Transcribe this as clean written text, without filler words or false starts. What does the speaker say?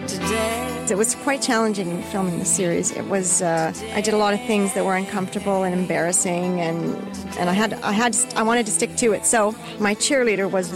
It was quite challenging filming the series. It was I did a lot of things that were uncomfortable and embarrassing, and I wanted to stick to it. So my cheerleader was